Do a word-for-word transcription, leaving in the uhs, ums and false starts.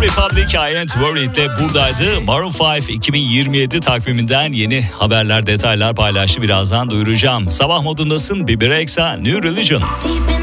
One Republic, I Ain't Worried'le buradaydı. Maroon beş iki bin yirmi yedi takviminden yeni haberler, detaylar paylaştı. Birazdan duyuracağım. Sabah modundasın. B B Rexha, New Religion.